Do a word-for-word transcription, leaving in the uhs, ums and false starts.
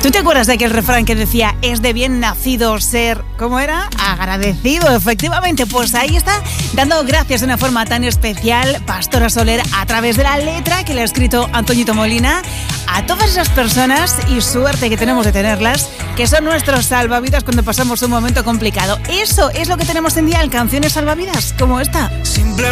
¿Tú te acuerdas de aquel refrán que decía, es de bien nacido ser, ¿cómo era? Agradecido, efectivamente. Pues ahí está, dando gracias de una forma tan especial, Pastora Soler, a través de la letra que le ha escrito Antoñito Molina, a todas esas personas, y suerte que tenemos de tenerlas, que son nuestros salvavidas cuando pasamos un momento complicado. Eso es lo que tenemos en día, en canciones salvavidas como esta. Simple